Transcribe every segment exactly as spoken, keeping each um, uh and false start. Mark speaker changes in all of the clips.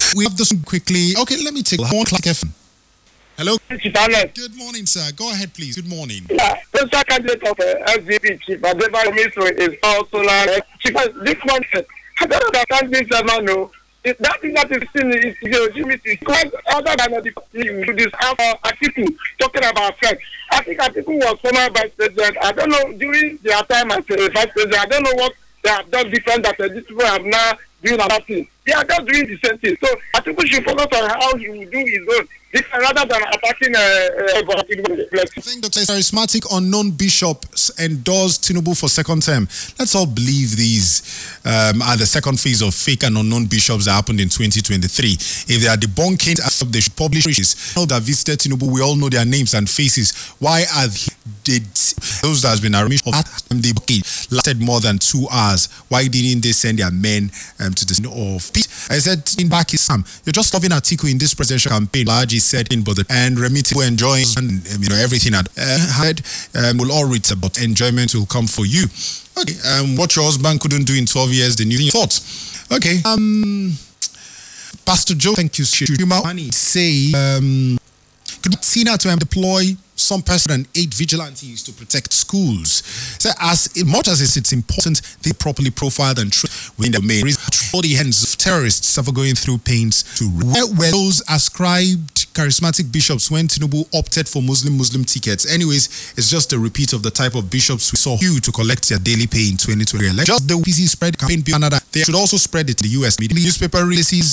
Speaker 1: We have this quickly. Okay, let me take one Clark F M. Hello. Good morning, sir. Go ahead, please. Good morning.
Speaker 2: Yeah, the candidate of uh, S D P, Chief Adeba Omiso, is also like, Chief, this one, I don't understand this, man, no. It, that is not the thing, is legitimacy. Because other than the to this uh, article talking about sex, I think article was former vice president. I don't know, during their time as a vice president, I don't know what they have done different that uh, these people have now doing another thing. They are just doing the same thing. So I think we should focus on how he will do his own. Rather than attacking uh, uh,
Speaker 1: I think Doctor Charismatic unknown bishops endorsed Tinubu for second term. Let's all believe these um, are the second phase of fake and unknown bishops that happened in twenty twenty-three. If they are debunking, they should publish this. All that visited Tinubu, we all know their names and faces. Why are they, those that has been arranged the lasted more than two hours? Why didn't they send their men um, to the scene of peace? I said, in back is Sam. You're just loving Atiku in this presidential campaign. Largely said in, but the and Remiti will enjoy and um, you know everything at uh, had um, will all reach, but enjoyment will come for you. Okay, um, what your husband couldn't do in twelve years, the new thoughts. Okay, um, Pastor Joe, thank you. Shuma say um, could Sina to deploy some person and eight vigilantes to protect schools. So as much as it's important, they properly profiled and trained within the main all the hands of terrorists ever going through pains to where were those ascribed charismatic bishops when Tinubu opted for Muslim Muslim tickets. Anyways, it's just a repeat of the type of bishops we saw you to collect their daily pay in twenty twenty election. Just the P C spread campaign Canada. They should also spread it to the U S media. Newspaper releases.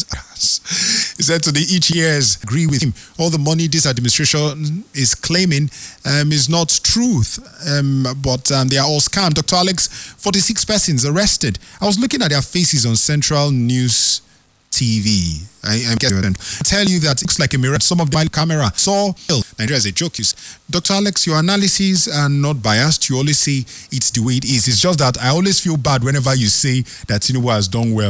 Speaker 1: He said to the each years agree with him. All the money this administration is claiming um, is not truth, um, but um, they are all scam. Doctor Alex, forty-six persons arrested. I was looking at their faces on Central News T V. I, I'm getting tell you that it looks like a mirror. Some of the camera saw Nigeria as a joke. Doctor Alex, your analyses are not biased. You always say it's the way it is. It's just that I always feel bad whenever you say that Tinubu has done well.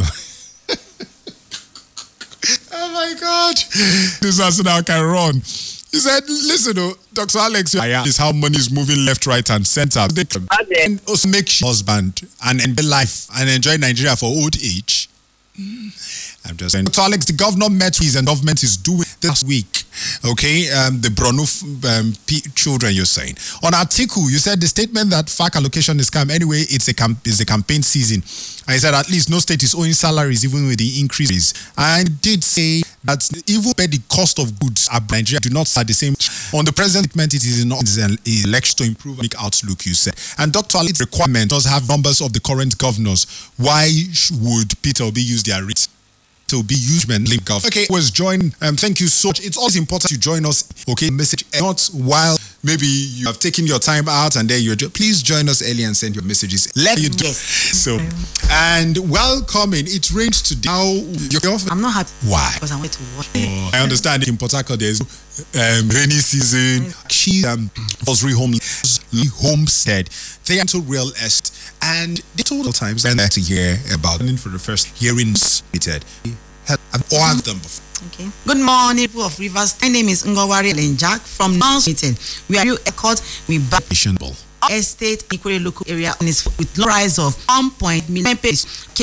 Speaker 1: Oh my God, this person now can run. He said, listen, oh, Doctor Alex, is how money is moving left, right, and center. They can also make husband and enjoy life and enjoy Nigeria for old age. I'm just saying. Doctor Alex, the governor met with and government is doing this week. Okay, um, the Bronu um, P- children, you're saying. On Atiku, you said the statement that F A C allocation is scam. Anyway, it's a camp- it's the campaign season. I said at least no state is owing salaries even with the increases. I did say that even where the cost of goods at Nigeria do not start the same. On the present statement, it is not an election to improve economic outlook, you said. And Doctor Alex's requirement does have numbers of the current governors. Why would Peter Obi use their rates? To be human link of okay was join um thank you so much. It's always important to join us, okay, message not while maybe you have taken your time out and then you're just, please join us early and send your messages. Let you do
Speaker 3: yes.
Speaker 1: So and welcoming it rains today. Now you're
Speaker 3: I'm not happy.
Speaker 1: Why?
Speaker 3: Because I went to work.
Speaker 1: Oh, I understand in Port Harcourt there's um rainy season. She um was re-home homestead. They are to real estate and they told times and to hear about it for the first hearings meted. I've all of them before.
Speaker 3: Okay. Good morning, people of Rivers. My name is Ngowari Lenjak from North Meeting. We are you a court with back estate equally local area and is with low price of one point million pages.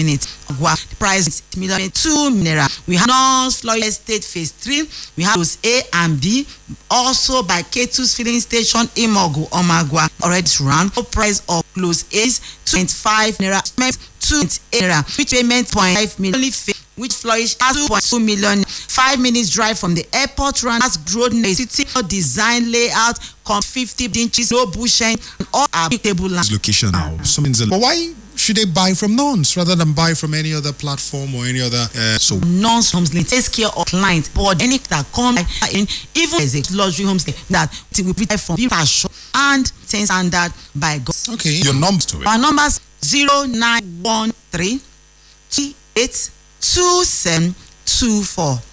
Speaker 3: The price is million two mineral. We have North Florida Estate Phase Three. We have those A and B. Also by K two's filling station Imogu Omagua already run. The price of close is two point five naira. Two naira. Which payment point five million. Which flourish as two point two million. Five minutes drive from the airport run as grown a city design layout, come fifty inches, no bushing, and all applicable land.
Speaker 1: Location now. But why should they buy from Nons rather than buy from any other platform or any other? Uh, so
Speaker 3: Nons Homes takes care of clients, but any that come in, even as a luxury homes that we buy from fashion and things and that by God.
Speaker 1: Okay, your numbers to it.
Speaker 3: Our numbers zero nine one three three eight two seven two four.